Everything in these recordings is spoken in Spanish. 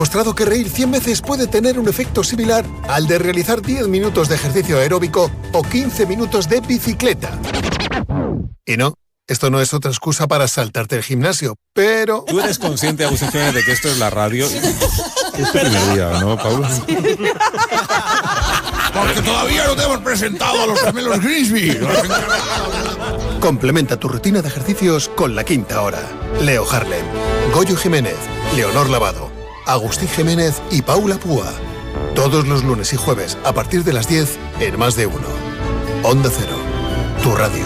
Mostrado que reír 100 veces puede tener un efecto similar al de realizar 10 minutos de ejercicio aeróbico o 15 minutos de bicicleta. Y no, esto no es otra excusa para saltarte el gimnasio, pero... ¿Tú eres consciente, Agustín Jiménez, de que esto es la radio? Es tu primer día, ¿no, Pablo? Porque todavía no te hemos presentado a los gemelos Grimsby. Complementa tu rutina de ejercicios con La Quinta Hora. Leo Harlem, Goyo Jiménez, Leonor Lavado, Agustín Jiménez y Paula Púa. Todos los lunes y jueves a partir de las 10 en Más de Uno. Onda Cero, tu radio.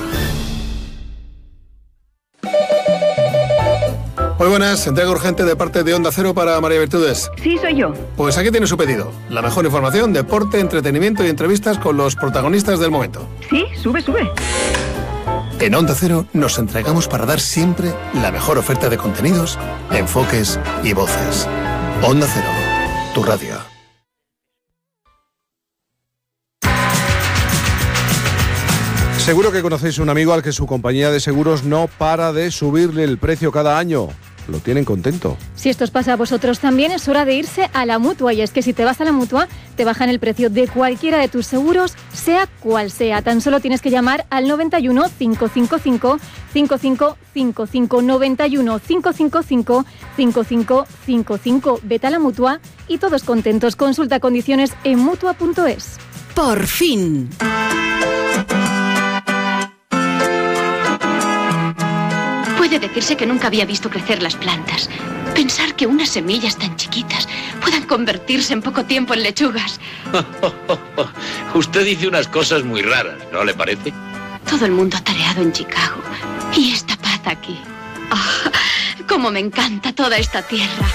Muy buenas, entrega urgente de parte de Onda Cero para María Virtudes. Sí, soy yo. Pues aquí tiene su pedido. La mejor información, deporte, entretenimiento y entrevistas con los protagonistas del momento. Sí, sube. En Onda Cero nos entregamos para dar siempre la mejor oferta de contenidos, enfoques y voces. Onda Cero, tu radio. Seguro que conocéis un amigo al que su compañía de seguros no para de subirle el precio cada año. Lo tienen contento. Si esto os pasa a vosotros también, es hora de irse a la Mutua. Y es que si te vas a la Mutua, te bajan el precio de cualquiera de tus seguros, sea cual sea. Tan solo tienes que llamar al 91 555 5555 91 555 5555. Vete a la Mutua y todos contentos. Consulta condiciones en Mutua.es. Por fin. Puede decirse que nunca había visto crecer las plantas. Pensar que unas semillas tan chiquitas puedan convertirse en poco tiempo en lechugas. Usted dice unas cosas muy raras, ¿no le parece? Todo el mundo atareado en Chicago. Y esta paz aquí. ¡Ah! ¡Cómo me encanta toda esta tierra!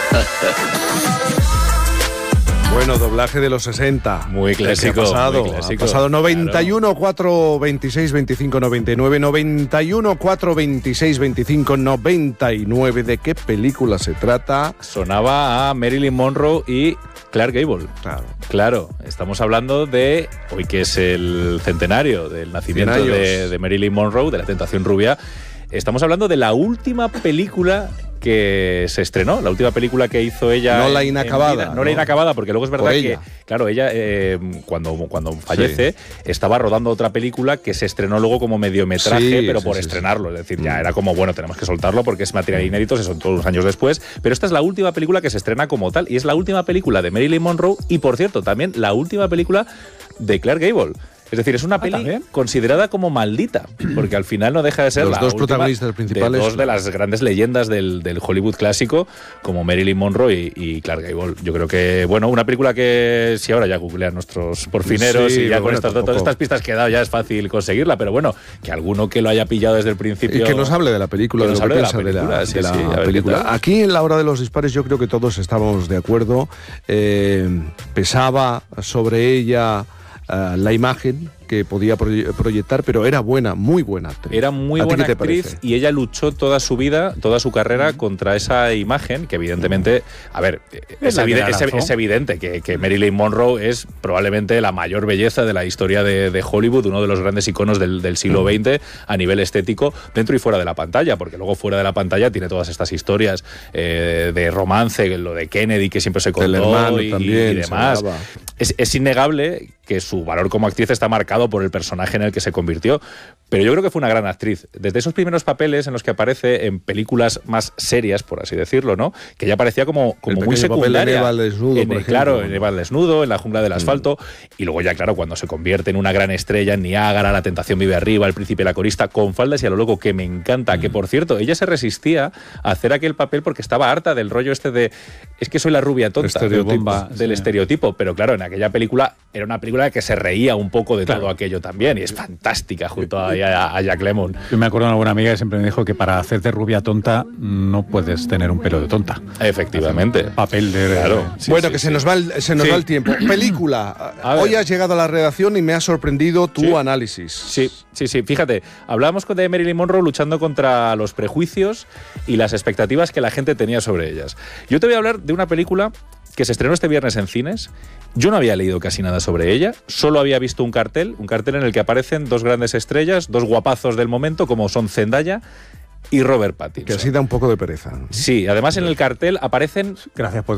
Bueno, doblaje de los 60. Muy clásico. Ha pasado 91 4 26 25 99, 91 4 26 25 99. ¿De qué película se trata? Sonaba a Marilyn Monroe y Clark Gable. Claro, estamos hablando de, hoy que es el centenario del nacimiento de Marilyn Monroe, de La Tentación Rubia. Estamos hablando de la última película que se estrenó, la última película que hizo ella. No la inacabada. No la inacabada, porque luego es verdad que, claro, ella cuando fallece estaba rodando otra película que se estrenó luego como mediometraje, pero por estrenarlo. Es decir, ya era como, bueno, tenemos que soltarlo porque es material inédito, se son todos los años después. Pero esta es la última película que se estrena como tal y es la última película de Marilyn Monroe y, por cierto, también la última película de Clark Gable. Es decir, es una peli considerada como maldita, porque al final no deja de ser los dos protagonistas principales, de dos de las grandes leyendas del Hollywood clásico, como Marilyn Monroe y Clark Gable. Yo creo que, bueno, una película que si ahora ya googlean nuestros porfineros y ya con todas estas pistas que he dado ya es fácil conseguirla, pero bueno, que alguno que lo haya pillado desde el principio... Y que nos hable de la película, de lo que piensa de la película. Aquí en La Hora de los Dispares yo creo que todos estábamos de acuerdo. Pesaba sobre ella la imagen que podía proyectar, pero era buena, muy buena actriz. Era muy buena actriz y ella luchó toda su vida, toda su carrera contra esa imagen que evidentemente, a ver, es evidente que Marilyn Monroe es probablemente la mayor belleza de la historia de Hollywood, uno de los grandes iconos del siglo XX a nivel estético, dentro y fuera de la pantalla, porque luego fuera de la pantalla tiene todas estas historias de romance, lo de Kennedy que siempre se contó y demás. Es innegable que su valor como actriz está marcado por el personaje en el que se convirtió, pero yo creo que fue una gran actriz. Desde esos primeros papeles en los que aparece en películas más serias, por así decirlo, ¿no? Que ella parecía como muy secundaria. En Eva al desnudo, por ejemplo. Claro, en Eva al desnudo, en La jungla del asfalto, y luego ya, claro, cuando se convierte en una gran estrella en Niágara, La tentación vive arriba, El príncipe y la corista, con faldas y a lo loco, que me encanta, que por cierto, ella se resistía a hacer aquel papel porque estaba harta del rollo este de es que soy la rubia tonta, del estereotipo, pero claro, en aquella película era una película que se reía un poco de todo aquello también, y es fantástica junto a Jack Lemmon. Yo me acuerdo de una buena amiga que siempre me dijo que para hacerte rubia tonta no puedes tener un pelo de tonta. Efectivamente. Papel de... Claro. Bueno, que se nos va el tiempo. Película. Hoy has llegado a la redacción y me ha sorprendido tu análisis. Sí. Fíjate, hablábamos de Marilyn Monroe luchando contra los prejuicios y las expectativas que la gente tenía sobre ellas. Yo te voy a hablar de una película que se estrenó este viernes en cines. Yo no había leído casi nada sobre ella, solo había visto un cartel en el que aparecen dos grandes estrellas, dos guapazos del momento, como son Zendaya y Robert Pattinson. Que así da un poco de pereza. Sí, además en el cartel aparecen... Gracias por